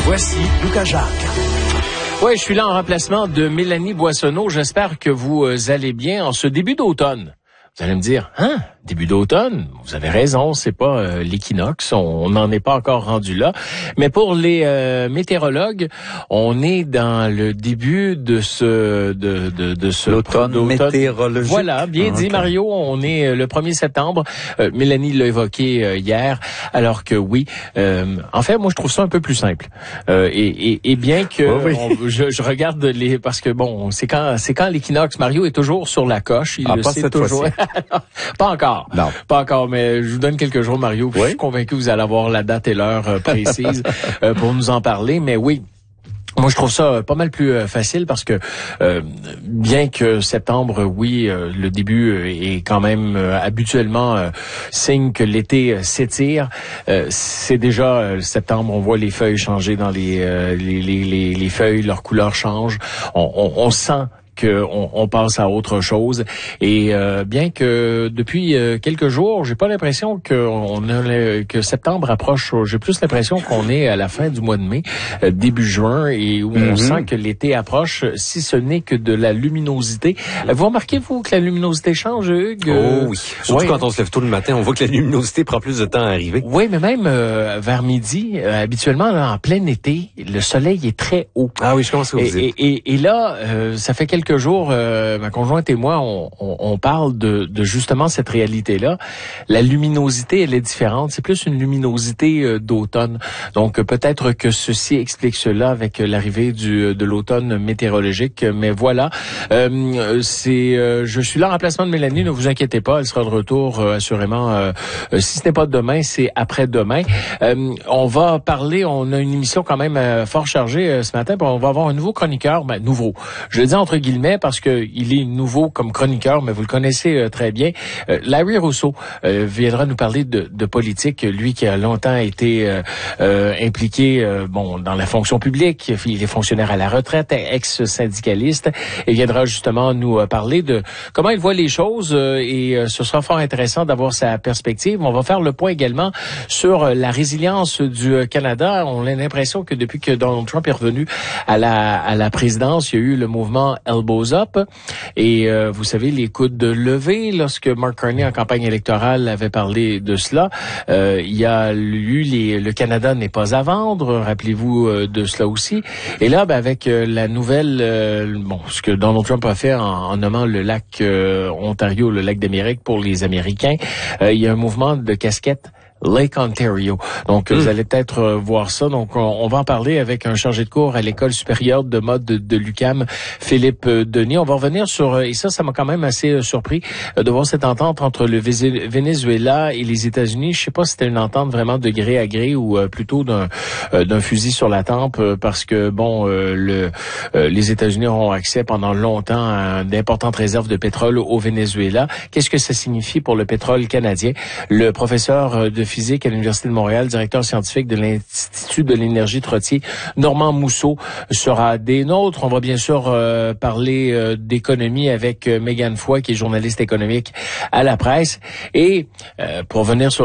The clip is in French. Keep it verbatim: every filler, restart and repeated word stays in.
Voici Lucas Jacques. Oui, je suis là en remplacement de Mélanie Boissonneau. J'espère que vous allez bien en ce début d'automne. Vous allez me dire, hein, début d'automne, vous avez raison, c'est pas euh, l'équinoxe, on n'en est pas encore rendu là. Mais pour les euh, météorologues, on est dans le début de ce de de, de ce l'automne météorologique. Voilà, bien ah, dit okay. Mario, on est le premier septembre. Euh, Mélanie l'a évoqué euh, hier, alors que oui, euh, en fait, moi je trouve ça un peu plus simple. Euh, et, et, et bien que oh, oui. on, je, je regarde les parce que bon, c'est quand c'est quand l'équinoxe. Mario est toujours sur la coche, il ah, le pas sait cette toujours. Pas encore. Non. Pas encore, mais je vous donne quelques jours, Mario. Oui? Je suis convaincu que vous allez avoir la date et l'heure euh, précise euh, pour nous en parler. Mais oui. Moi, je trouve ça pas mal plus euh, facile parce que euh, bien que septembre, oui, euh, le début est quand même euh, habituellement euh, signe que l'été euh, s'étire. Euh, c'est déjà euh, septembre, on voit les feuilles changer dans les euh, les, les, les, les feuilles, leur couleur change. On, on, on sent qu'on on passe à autre chose et euh, bien que depuis euh, quelques jours, j'ai pas l'impression que on a que septembre approche. J'ai plus l'impression qu'on est à la fin du mois de mai, euh, début juin, et où mm-hmm. on sent que l'été approche, si ce n'est que de la luminosité. Euh, vous remarquez vous que la luminosité change, Hugues? Oh oui, surtout ouais. Quand on se lève tôt le matin, on voit que la luminosité prend plus de temps à arriver. Oui, mais même euh, vers midi, euh, habituellement là, en plein été, le soleil est très haut. Ah oui, je commence à vous dire. Et, et, et là, euh, ça fait quelques jours, euh, ma conjointe et moi, on, on, on parle de, de justement cette réalité-là. La luminosité, elle est différente. C'est plus une luminosité euh, d'automne. Donc euh, peut-être que ceci explique cela avec euh, l'arrivée du de l'automne météorologique. Mais voilà, euh, c'est, euh, je suis là en remplacement de Mélanie. Ne vous inquiétez pas, elle sera de retour euh, assurément. Euh, euh, si ce n'est pas demain, c'est après-demain. Euh, on va parler. On a une émission quand même euh, fort chargée euh, ce matin. Puis on va avoir un nouveau chroniqueur, ben, nouveau. Je le dis entre guillemets parce que il est nouveau comme chroniqueur, mais vous le connaissez euh, très bien. Euh, Larry Rousseau euh, viendra nous parler de, de politique. Lui qui a longtemps été euh, euh, impliqué, euh, bon, dans la fonction publique. Il est fonctionnaire à la retraite, ex-syndicaliste, et viendra justement nous euh, parler de comment il voit les choses. Euh, et euh, ce sera fort intéressant d'avoir sa perspective. On va faire le point également sur euh, la résilience du euh, Canada. On a l'impression que depuis que Donald Trump est revenu à la à la présidence, il y a eu le mouvement Elbows Up. Et euh, vous savez, les coudes levés, lorsque Mark Carney, en campagne électorale, avait parlé de cela, euh, il y a eu les, le Canada n'est pas à vendre, rappelez-vous euh, de cela aussi. Et là, ben, avec euh, la nouvelle, euh, bon, ce que Donald Trump a fait en, en nommant le lac euh, Ontario, le lac d'Amérique pour les Américains, euh, il y a un mouvement de casquette Lake Ontario. Donc, mmh. vous allez peut-être euh, voir ça. Donc, on, on va en parler avec un chargé de cours à l'École supérieure de mode de, de l'U Q A M, Philippe euh, Denis. On va revenir sur, et ça, ça m'a quand même assez euh, surpris euh, de voir cette entente entre le Venezuela et les États-Unis. Je sais pas si c'était une entente vraiment de gré à gré ou euh, plutôt d'un euh, d'un fusil sur la tempe, euh, parce que, bon, euh, le euh, les États-Unis auront accès pendant longtemps à d'importantes réserves de pétrole au Venezuela. Qu'est-ce que ça signifie pour le pétrole canadien? Le professeur euh, de physique à l'Université de Montréal, directeur scientifique de l'Institut de l'énergie Trottier, Normand Mousseau, sera des nôtres. On va bien sûr euh, parler euh, d'économie avec euh, Mégane Foy, qui est journaliste économique à la presse. Et euh, pour venir sur